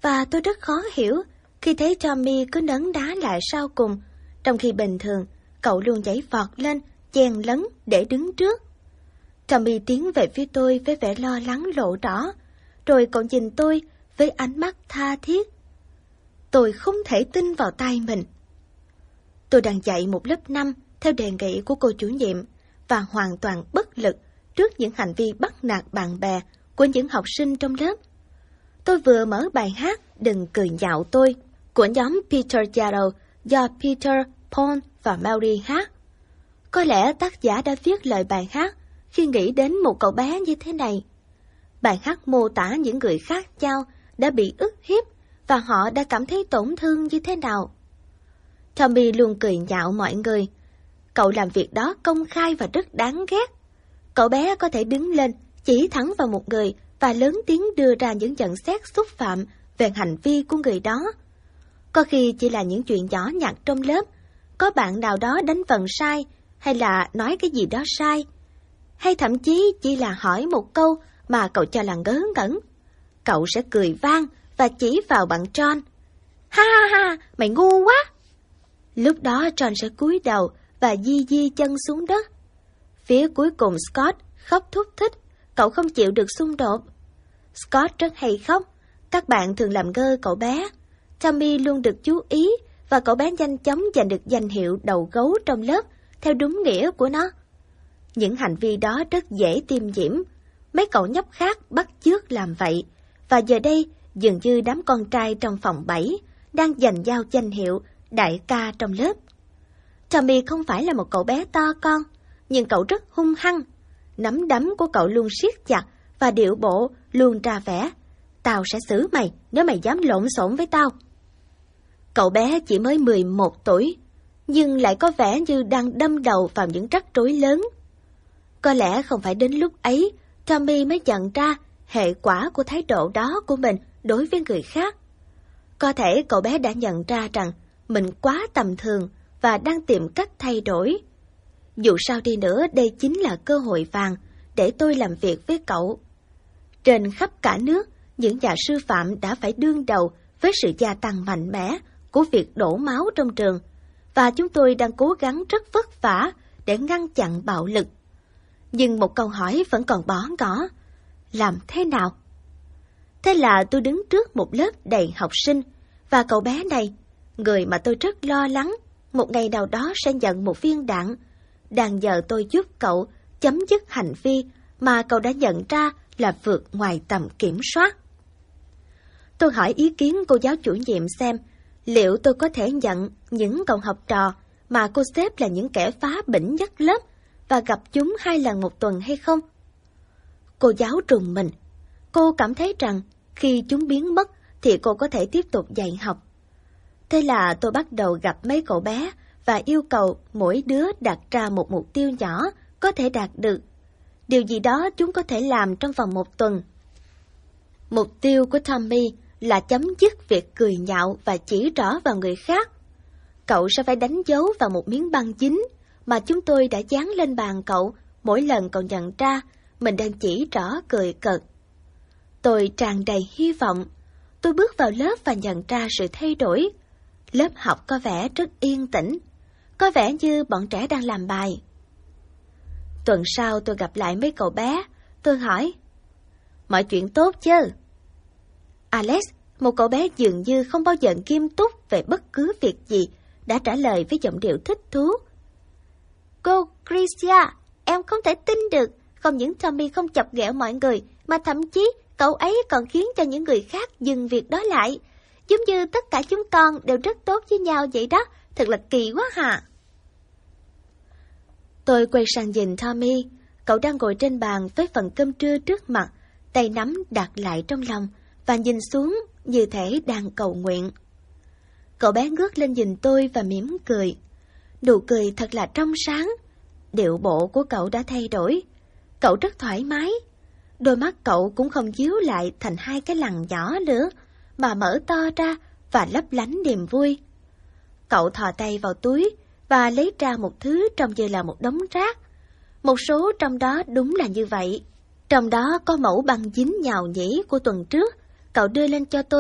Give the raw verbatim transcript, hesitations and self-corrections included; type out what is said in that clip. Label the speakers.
Speaker 1: và tôi rất khó hiểu khi thấy Tommy cứ nấn đá lại sau cùng, trong khi bình thường cậu luôn nhảy vọt lên, chen lấn để đứng trước. Tommy tiến về phía tôi với vẻ lo lắng lộ rõ, rồi cậu nhìn tôi với ánh mắt tha thiết. Tôi không thể tin vào tay mình. Tôi đang dạy một lớp năm theo đề nghị của cô chủ nhiệm và hoàn toàn bất lực trước những hành vi bắt nạt bạn bè của những học sinh trong lớp. Tôi vừa mở bài hát Đừng cười nhạo tôi của nhóm Peter Yaddo do Peter, Paul và Mary hát. Có lẽ tác giả đã viết lời bài hát khi nghĩ đến một cậu bé như thế này. Bài hát mô tả những người khác nhau đã bị ức hiếp và họ đã cảm thấy tổn thương như thế nào. Tommy luôn cười nhạo mọi người. Cậu làm việc đó công khai và rất đáng ghét. Cậu bé có thể đứng lên, chỉ thẳng vào một người và lớn tiếng đưa ra những nhận xét xúc phạm về hành vi của người đó. Có khi chỉ là những chuyện nhỏ nhặt trong lớp, có bạn nào đó đánh vần sai hay là nói cái gì đó sai, hay thậm chí chỉ là hỏi một câu mà cậu cho là ngớ ngẩn. Cậu sẽ cười vang và chỉ vào bạn John. Ha ha ha, mày ngu quá! Lúc đó John sẽ cúi đầu và di di chân xuống đất. Phía cuối cùng Scott khóc thút thít, cậu không chịu được xung đột. Scott rất hay khóc, các bạn thường làm ngơ cậu bé. Tommy luôn được chú ý và cậu bé nhanh chóng giành được danh hiệu đầu gấu trong lớp theo đúng nghĩa của nó. Những hành vi đó rất dễ tiêm nhiễm. Mấy cậu nhóc khác bắt chước làm vậy, và giờ đây dường như đám con trai trong phòng bảy đang giành giao danh hiệu đại ca trong lớp. Tommy không phải là một cậu bé to con, nhưng cậu rất hung hăng. Nắm đấm của cậu luôn siết chặt và điệu bộ luôn ra vẻ: tao sẽ xử mày nếu mày dám lộn xộn với tao. Cậu bé chỉ mới mười một tuổi, nhưng lại có vẻ như đang đâm đầu vào những rắc rối lớn. Có lẽ không phải đến lúc ấy Tommy mới nhận ra hệ quả của thái độ đó của mình đối với người khác. Có thể cậu bé đã nhận ra rằng mình quá tầm thường và đang tìm cách thay đổi. Dù sao đi nữa, đây chính là cơ hội vàng để tôi làm việc với cậu. Trên khắp cả nước, những nhà sư phạm đã phải đương đầu với sự gia tăng mạnh mẽ của việc đổ máu trong trường, và chúng tôi đang cố gắng rất vất vả để ngăn chặn bạo lực. Nhưng một câu hỏi vẫn còn bỏ ngỏ: làm thế nào? Thế là tôi đứng trước một lớp đầy học sinh, và cậu bé này, người mà tôi rất lo lắng một ngày nào đó sẽ nhận một viên đạn, đang nhờ tôi giúp cậu chấm dứt hành vi mà cậu đã nhận ra là vượt ngoài tầm kiểm soát. Tôi hỏi ý kiến cô giáo chủ nhiệm xem liệu tôi có thể nhận những cậu học trò mà cô xếp là những kẻ phá bĩnh nhất lớp và gặp chúng hai lần một tuần hay không. Cô giáo trùng mình. Cô cảm thấy rằng khi chúng biến mất thì cô có thể tiếp tục dạy học. Thế là tôi bắt đầu gặp mấy cậu bé và yêu cầu mỗi đứa đặt ra một mục tiêu nhỏ có thể đạt được. Điều gì đó chúng có thể làm trong vòng một tuần. Mục tiêu của Tommy là chấm dứt việc cười nhạo và chỉ trỏ vào người khác. Cậu sẽ phải đánh dấu vào một miếng băng dính mà chúng tôi đã dán lên bàn cậu mỗi lần cậu nhận ra mình đang chỉ trỏ cười cợt. Tôi tràn đầy hy vọng. Tôi bước vào lớp và nhận ra sự thay đổi. Lớp học có vẻ rất yên tĩnh, có vẻ như bọn trẻ đang làm bài. Tuần sau tôi gặp lại mấy cậu bé. Tôi hỏi: mọi chuyện tốt chứ? Alex, một cậu bé dường như không bao giờ nghiêm túc về bất cứ việc gì, đã trả lời với giọng điệu thích thú: cô Tricia, em không thể tin được. Không những Tommy không chọc ghẹo mọi người, mà thậm chí cậu ấy còn khiến cho những người khác dừng việc đó lại. Giống như tất cả chúng con đều rất tốt với nhau vậy đó. Thật là kỳ quá hả? Tôi quay sang nhìn Tommy. Cậu đang ngồi trên bàn với phần cơm trưa trước mặt, tay nắm đặt lại trong lòng và nhìn xuống như thể đang cầu nguyện. Cậu bé ngước lên nhìn tôi và mỉm cười. Nụ cười thật là trong sáng. Điệu bộ của cậu đã thay đổi. Cậu rất thoải mái. Đôi mắt cậu cũng không díu lại thành hai cái lằn nhỏ nữa, mà mở to ra và lấp lánh niềm vui. Cậu thò tay vào túi và lấy ra một thứ trông như là một đống rác. Một số trong đó đúng là như vậy. Trong đó có mẫu băng dính nhào nhĩ của tuần trước. Cậu đưa lên cho tôi.